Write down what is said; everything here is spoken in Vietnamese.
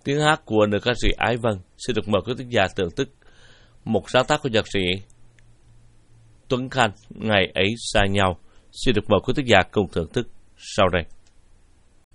Tiếng hát của nữ ca sĩ Ái Vân xin được mời quý thính giả thưởng thức một sáng tác của nhạc sĩ Tuấn Khanh, Ngày ấy xa nhau. Xin được mời quý thính giả cùng thưởng thức sau đây.